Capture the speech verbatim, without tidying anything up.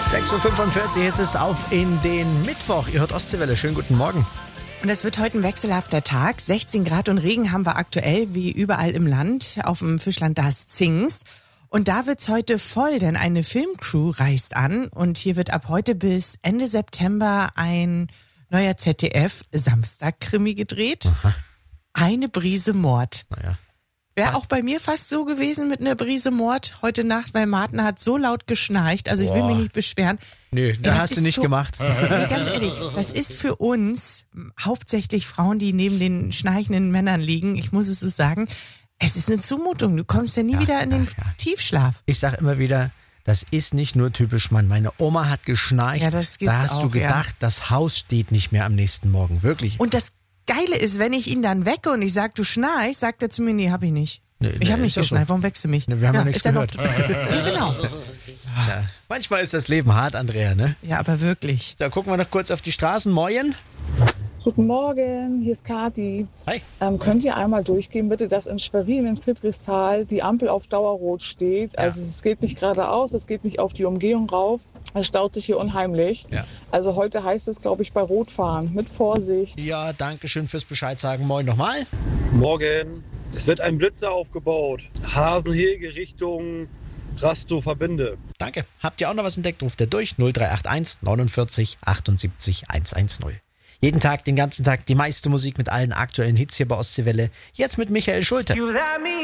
sechs Uhr fünfundvierzig, jetzt ist es auf in den Mittwoch. Ihr hört Ostseewelle, schönen guten Morgen. Und es wird heute ein wechselhafter Tag. sechzehn Grad und Regen haben wir aktuell, wie überall im Land, auf dem Fischland das Zingst. Und da wird's heute voll, denn eine Filmcrew reist an. Und hier wird ab heute bis Ende September ein neuer Z D F-Samstag-Krimi gedreht. Aha. Eine Prise Mord. Naja. Wäre Passt. auch bei mir fast so gewesen mit einer Prise Mord heute Nacht, weil Martin hat so laut geschnarcht. Also ich will Boah. mich nicht beschweren. Nö, Ey, das das hast du ist nicht so- gemacht. Nee, ganz ehrlich, das ist für uns hauptsächlich Frauen, die neben den schnarchenden Männern liegen. Ich muss es so sagen. Es ist eine Zumutung. Du kommst ja nie Ja, wieder in den ja, ja. Tiefschlaf. Ich sag immer wieder, das ist nicht nur typisch Mann. Meine Oma hat geschnarcht. Ja, das gibt's da hast du auch, ja. gedacht, das Haus steht nicht mehr am nächsten Morgen. Wirklich. Und das Geile ist, wenn ich ihn dann wecke und ich sag, du schnarchst, sagt er zu mir, nee, hab ich nicht. Nee, ich nee, habe nicht ist ja so. geschnarcht, warum weckst du mich? Nee, wir haben ja nichts ist er noch- gehört. Ja, genau. Tja, manchmal ist das Leben hart, Andrea, ne? Ja, aber wirklich. So, gucken wir noch kurz auf die Straßen. Moin. Guten Morgen, hier ist Kathi. Hi. Ähm, könnt ihr einmal durchgehen, bitte, dass in Schwerin in Friedrichsthal die Ampel auf Dauerrot steht? Also es geht nicht geradeaus, es geht nicht auf die Umgehung rauf. Es staut sich hier unheimlich. Ja. Also heute heißt es, glaube ich, bei Rot fahren. Mit Vorsicht. Ja, danke schön fürs Bescheid sagen. Moin nochmal. Morgen. Es wird ein Blitzer aufgebaut. Hasenhege Richtung Rastow-Verbinde. Danke. Habt ihr auch noch was entdeckt? Ruft ihr durch null drei acht eins neunundvierzig achtundsiebzig hundertzehn. Jeden Tag, den ganzen Tag die meiste Musik mit allen aktuellen Hits hier bei Ostseewelle. Jetzt mit Michael Schulte.